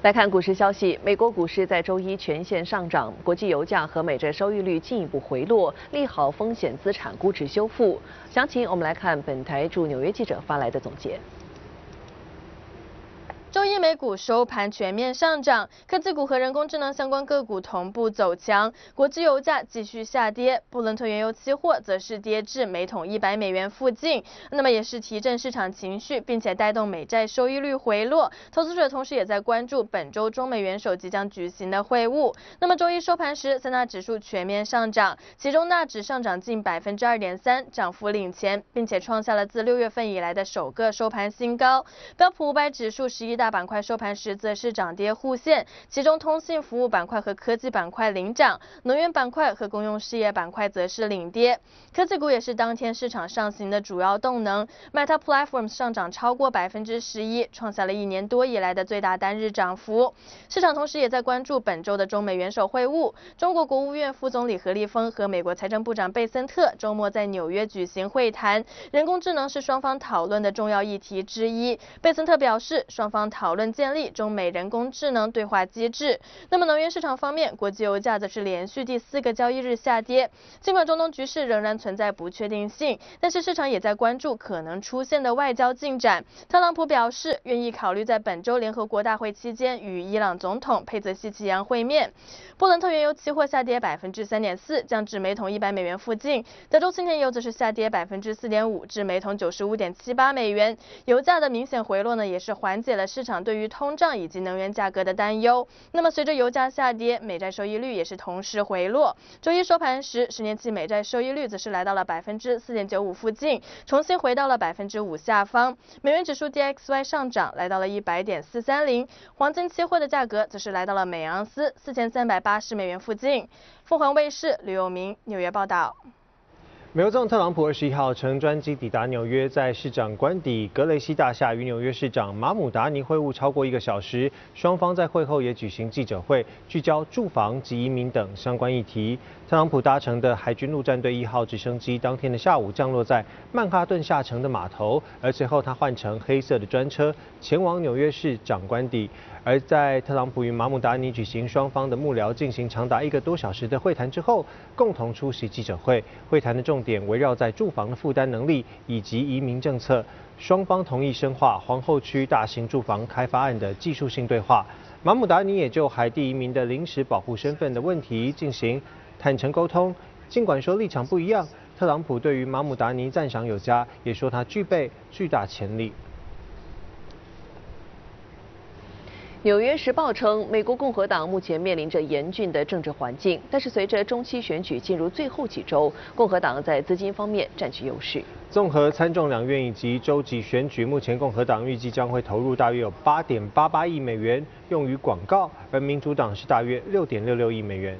来看股市消息，美国股市在周一全线上涨，国际油价和美债收益率进一步回落，利好风险资产估值修复。详情我们来看本台驻纽约记者发来的总结。 周一美股收盘全面上涨，科技股和人工智能相关个股同步走强，国际油价继续下跌，布伦特原油期货则是跌至每桶$100附近，那么也是提振市场情绪，并且带动美债收益率回落。投资者同时也在关注本周中美元首即将举行的会晤。那么周一收盘时，三大指数全面上涨，其中纳指上涨近2.3%，涨幅领先，并且创下了自6月份以来的首个收盘新高。标普500指数11大板块收盘时则是涨跌互现，其中通信服务板块和科技板块领涨，能源板块和公用事业板块则是领跌。科技股也是当天市场上行的主要动能 ，Meta Platforms 上涨超过11%，创下了1年多以来的最大单日涨幅。市场同时也在关注本周的中美元首会晤，中国国务院副总理何立峰和美国财政部长贝森特周末在纽约举行会谈，人工智能是双方讨论的重要议题之一。贝森特表示，双方讨论建立中美人工智能对话机制。那么能源市场方面，国际油价则是连续第4个交易日下跌。尽管中东局势仍然存在不确定性，但是市场也在关注可能出现的外交进展。特朗普表示愿意考虑在本周联合国大会期间与伊朗总统佩泽西奇扬会面。布伦特原油期货下跌3.4%，降至每桶$100附近。德州轻田油则是下跌4.5%，至每桶$95.78。油价的明显回落呢，也是缓解了市场对于通胀以及能源价格的担忧。那么随着油价下跌，美债收益率也是同时回落。周一收盘时，10年期美债收益率则是来到了4.95%附近，重新回到了5%下方。美元指数 DXY 上涨，来到了100.430。黄金期货的价格则是来到了每盎司$4380附近。凤凰卫视吕有明纽约报道。 美国总统特朗普21号乘专机抵达纽约，在市长官邸格雷西大厦与纽约市长马姆达尼会晤超过1个小时。双方在会后也举行记者会，聚焦住房及移民等相关议题。特朗普搭乘的海军陆战队1号直升机当天的下午降落在曼哈顿下城的码头，而随后他换乘黑色的专车前往纽约市长官邸。而在特朗普与马姆达尼举行双方的幕僚进行长达1个多小时的会谈之后，共同出席记者会。会谈的重点围绕在住房的负担能力以及移民政策，双方同意深化皇后区大型住房开发案的技术性对话。马姆达尼也就海地移民的临时保护身份的问题进行坦诚沟通。尽管说立场不一样，特朗普对于马姆达尼赞赏有加，也说他具备巨大潜力。 《纽约时报》称，美国共和党目前面临着严峻的政治环境，但是随着中期选举进入最后几周，共和党在资金方面占据优势。 综合参众两院以及州级选举，目前共和党预计将会投入大约有$8.88亿用于广告，而民主党是大约$6.66亿。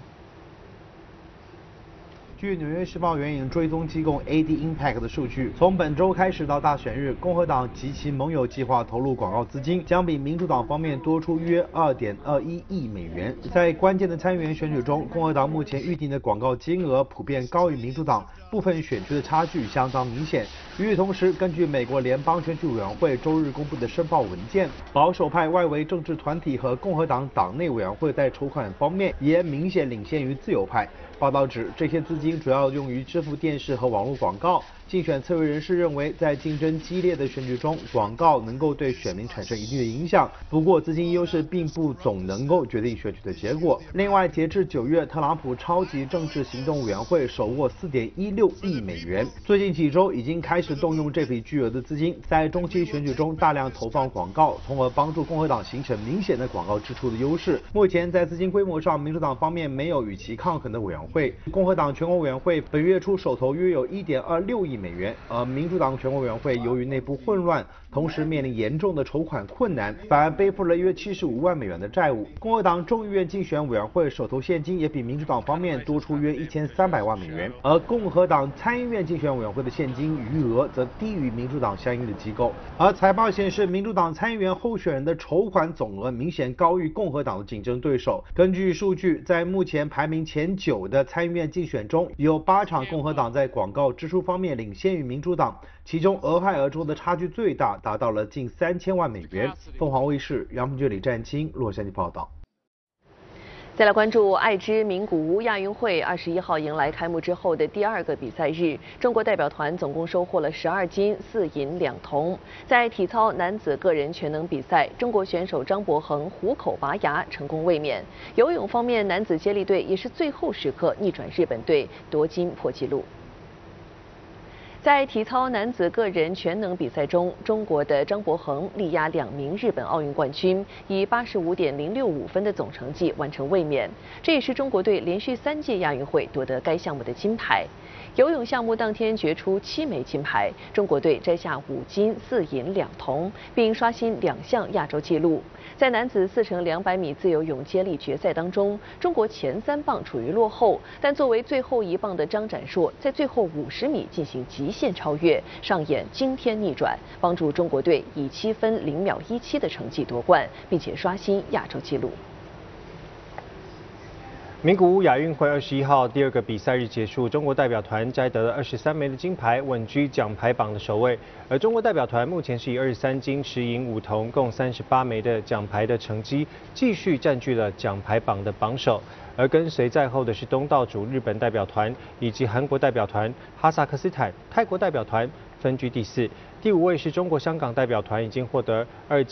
据《纽约时报》援引追踪机构 AD Impact 的数据，从本周开始到大选日，共和党及其盟友计划投入广告资金将比民主党方面多出约$2.21亿。在关键的参议员选举中，共和党目前预定的广告金额普遍高于民主党，部分选区的差距相当明显。与此同时，根据美国联邦选举委员会周日公布的申报文件，保守派外围政治团体和共和党党内委员会在筹款方面也明显领先于自由派。 报道指，这些资金主要用于支付电视和网络广告。竞选策略人士认为，在竞争激烈的选举中，广告能够对选民产生一定的影响。不过，资金优势并不总能够决定选举的结果。另外，截至9月，特朗普超级政治行动委员会手握$4.16亿。最近几周已经开始动用这笔巨额的资金，在中期选举中大量投放广告，从而帮助共和党形成明显的广告支出的优势。目前在资金规模上，民主党方面没有与其抗衡的委员会。共和党全国委员会本月初手头约有$1.26亿，而民主党全国委员会由于内部混乱，同时面临严重的筹款困难，反而背负了约$75万的债务。共和党众议院竞选委员会手头现金也比民主党方面多出约$1300万，而共和党参议院竞选委员会的现金余额则低于民主党相应的机构。而财报显示，民主党参议员候选人的筹款总额明显高于共和党的竞争对手。根据数据，在目前排名前9的参议院竞选中，有8场共和党在广告支出方面领先于民主党。 其中俄亥俄州的差距最大，达到了近3000万美元。凤凰卫视杨鹏俊、李占清洛杉矶报道。 再来关注爱知名古屋亚运会21号迎来开幕之后的第2个比赛日，中国代表团总共收获了12金4银2铜。在体操男子个人全能比赛，中国选手张博恒虎口拔牙，成功卫冕。游泳方面，男子接力队也是最后时刻逆转日本队，夺金破纪录。在体操男子个人全能比赛中，中国的张博恒力压2名日本奥运冠军，以85.065分的总成绩完成卫冕。这也是中国队连续3届亚运会夺得该项目的金牌。游泳项目当天决出7枚金牌，中国队摘下5金4银2铜，并刷新2项亚洲纪录。在男子4乘200米自由泳接力决赛当中，中国前3棒处于落后，但作为最后1棒的张展硕在最后50米进行极限超越，上演惊天逆转，帮助中国队以7分0秒17的成绩夺冠，并且刷新亚洲纪录。 名古屋亚运会21号第2个比赛日结束，中国代表团摘得了23枚的金牌，稳居奖牌榜的首位。而中国代表团目前是以23金10银5铜，共38枚的奖牌的成绩，继续占据了奖牌榜的榜首。而跟随在后的是东道主日本代表团以及韩国代表团、哈萨克斯坦、泰国代表团分居第4。第5位是中国香港代表团，已经获得2金。